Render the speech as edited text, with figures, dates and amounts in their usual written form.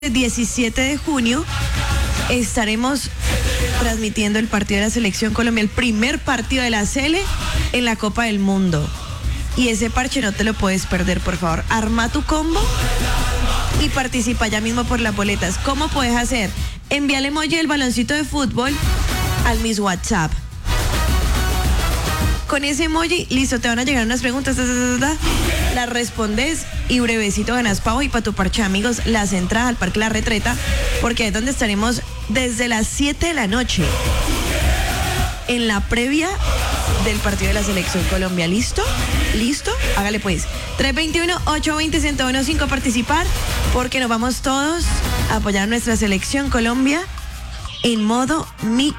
17 de junio estaremos transmitiendo el partido de la Selección Colombia, el primer partido de la Sele en la Copa del Mundo. Y ese parche no te lo puedes perder, por favor. Arma tu combo y participa ya mismo por las boletas. ¿Cómo puedes hacer? Envía el emoji del baloncito de fútbol al mis WhatsApp. Con ese emoji, listo, te van a llegar unas preguntas, las respondes y brevecito ganas pavo y para tu parche, amigos, las entradas al Parque La Retreta, porque es donde estaremos desde las 7 de la noche en la previa del partido de la Selección Colombia. ¿Listo? ¿Listo? Hágale pues. 321-820-1015 a participar, porque nos vamos todos a apoyar a nuestra Selección Colombia en modo mix